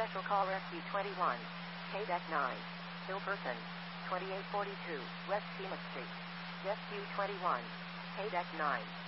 Special call Rescue 21. KDEC 9. Still person. 2842 West Seamus Street. Rescue 21. KDEC 9.